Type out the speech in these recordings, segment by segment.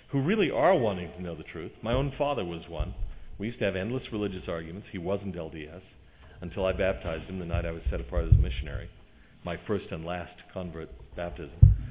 who really are wanting to know the truth. My own father was one. We used to have endless religious arguments. He wasn't LDS until I baptized him the night I was set apart as a missionary. My first and last convert baptism.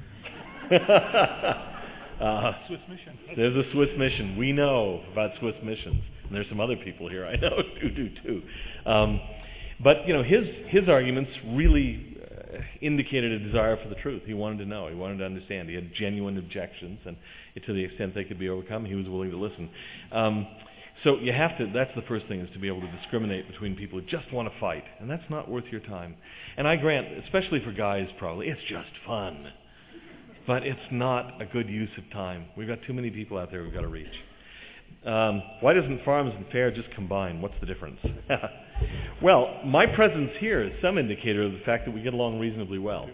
Swiss mission. There's a Swiss mission. We know about Swiss missions. And there's some other people here I know who do too. But his arguments really indicated a desire for the truth. He wanted to know. He wanted to understand. He had genuine objections, and to the extent they could be overcome, he was willing to listen. So you have to, that's the first thing, is to be able to discriminate between people who just want to fight, and that's not worth your time. And I grant, especially for guys probably, it's just fun. But it's not a good use of time. We've got too many people out there we've got to reach. Why doesn't Farms and Fair just combine? What's the difference? Well, my presence here is some indicator of the fact that we get along reasonably well.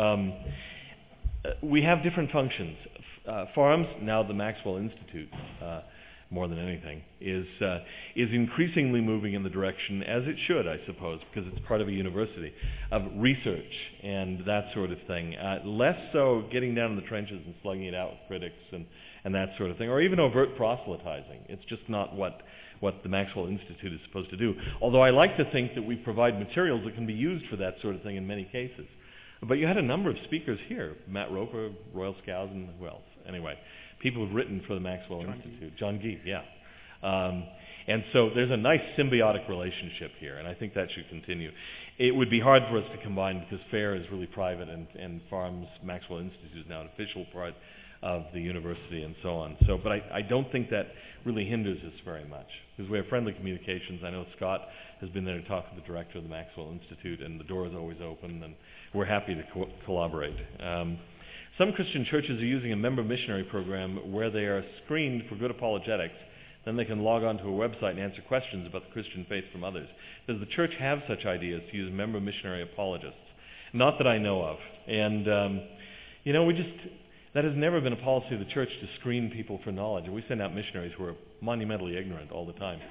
We have different functions. Farms, now the Maxwell Institute, more than anything, is increasingly moving in the direction, as it should, I suppose, because it's part of a university, of research and that sort of thing. Less so getting down in the trenches and slugging it out with critics and that sort of thing, or even overt proselytizing. It's just not what the Maxwell Institute is supposed to do. Although I like to think that we provide materials that can be used for that sort of thing in many cases. But you had a number of speakers here, Matt Roper, Royal Skousen, who else? Anyway, people who've written for the Maxwell Institute. John Gee, yeah. And so there's a nice symbiotic relationship here, and I think that should continue. It would be hard for us to combine because FAIR is really private, and Farms Maxwell Institute is now an official part of the university and so on. So, but I don't think that really hinders us very much because we have friendly communications. I know Scott has been there to talk to the director of the Maxwell Institute, and the door is always open, and we're happy to collaborate. Some Christian churches are using a member missionary program where they are screened for good apologetics. Then they can log on to a website and answer questions about the Christian faith from others. Does the church have such ideas to use member missionary apologists? Not that I know of. And, that has never been a policy of the church to screen people for knowledge. We send out missionaries who are monumentally ignorant all the time.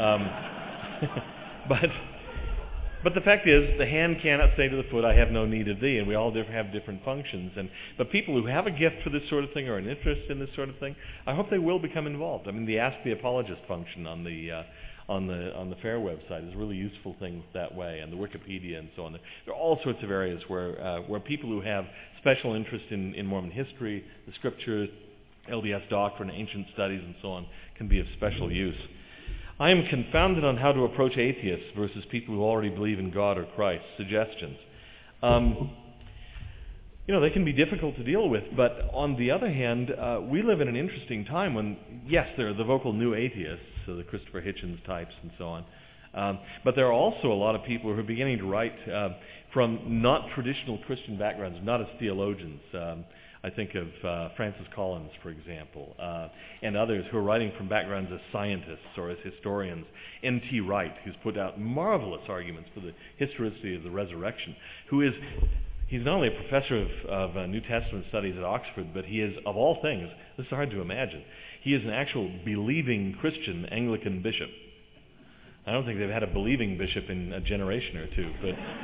But the fact is, the hand cannot say to the foot, I have no need of thee, and we all have different functions. But people who have a gift for this sort of thing or an interest in this sort of thing, I hope they will become involved. I mean, the Ask the Apologist function on the FAIR website is a really useful thing that way, and the Wikipedia and so on. There are all sorts of areas where people who have special interest in Mormon history, the scriptures, LDS doctrine, ancient studies, and so on, can be of special use. I am confounded on how to approach atheists versus people who already believe in God or Christ. Suggestions. They can be difficult to deal with, but on the other hand, we live in an interesting time when, yes, there are the vocal new atheists, so the Christopher Hitchens types and so on, but there are also a lot of people who are beginning to write from not traditional Christian backgrounds, not as theologians. I think of Francis Collins, for example, and others who are writing from backgrounds as scientists or as historians. N.T. Wright, who's put out marvelous arguments for the historicity of the resurrection, he's not only a professor of New Testament studies at Oxford, but he is, of all things, this is hard to imagine, he is an actual believing Christian Anglican bishop. I don't think they've had a believing bishop in a generation or two,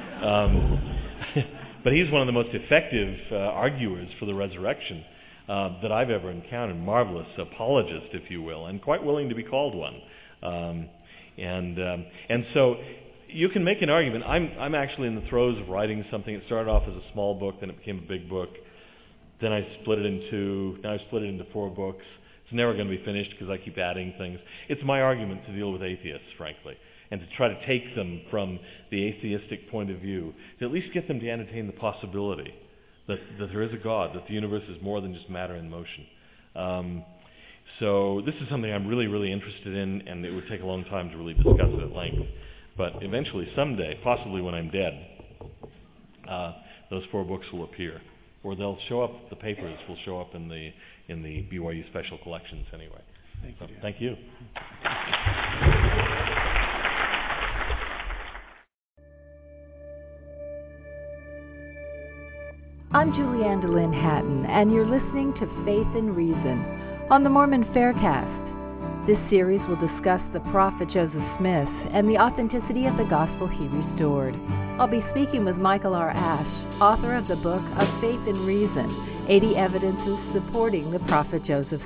but he's one of the most effective arguers for the resurrection that I've ever encountered. Marvelous apologist, if you will, and quite willing to be called one. And so you can make an argument. I'm actually in the throes of writing something. It started off as a small book, then it became a big book. Then I split it into 4 books. It's never going to be finished because I keep adding things. It's my argument to deal with atheists, frankly, and to try to take them from the atheistic point of view, to at least get them to entertain the possibility that there is a God, that the universe is more than just matter in motion. So this is something I'm really, really interested in, and it would take a long time to really discuss it at length. But eventually, someday, possibly when I'm dead, those 4 books will appear. Or they'll show up, the papers will show up in the BYU special collections anyway. Thank you. I'm Julianne DeLynn Hatton, and you're listening to Faith and Reason on the Mormon Faircast. This series will discuss the prophet Joseph Smith and the authenticity of the gospel he restored. I'll be speaking with Michael R. Ash, author of the book Of Faith and Reason, 80 Evidences Supporting the Prophet Joseph